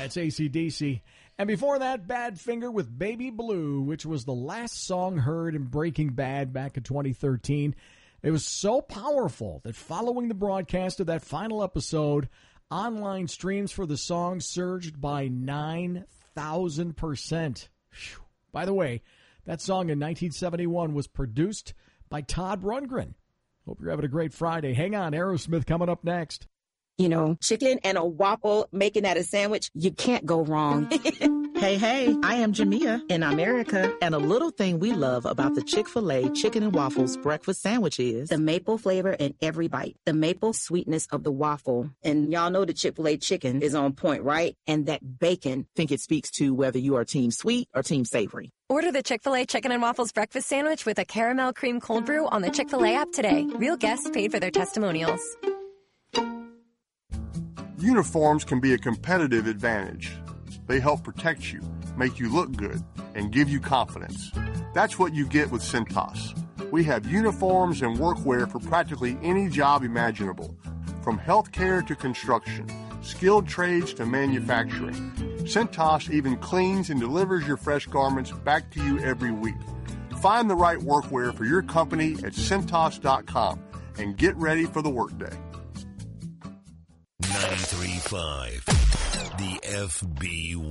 That's AC/DC. And before that, Badfinger with Baby Blue, which was the last song heard in Breaking Bad back in 2013. It was so powerful that following the broadcast of that final episode, online streams for the song surged by 9,000%. By the way, that song in 1971 was produced by Todd Rundgren. Hope you're having a great Friday. Hang on, Aerosmith coming up next. You know, chicken and a waffle, making that a sandwich, you can't go wrong. Hey, I am Jamia in America, and a little thing we love about the Chick-fil-A Chicken and Waffles breakfast sandwich is the maple flavor in every bite, the maple sweetness of the waffle. And y'all know the Chick-fil-A chicken is on point, right? And that bacon. Think it speaks to whether you are team sweet or team savory. Order the Chick-fil-A Chicken and Waffles breakfast sandwich with a caramel cream cold brew on the Chick-fil-A app today. Real guests paid for their testimonials. Uniforms can be a competitive advantage. They help protect you, make you look good, and give you confidence. That's what you get with Cintas. We have uniforms and workwear for practically any job imaginable, from healthcare to construction, skilled trades to manufacturing. Cintas even cleans and delivers your fresh garments back to you every week. Find the right workwear for your company at Cintas.com and get ready for the workday. 93.5, the FB